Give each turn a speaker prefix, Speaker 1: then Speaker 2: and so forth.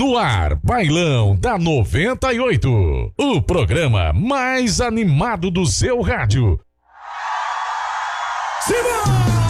Speaker 1: No ar, Bailão da 98. O programa mais animado do seu rádio.
Speaker 2: Simbora!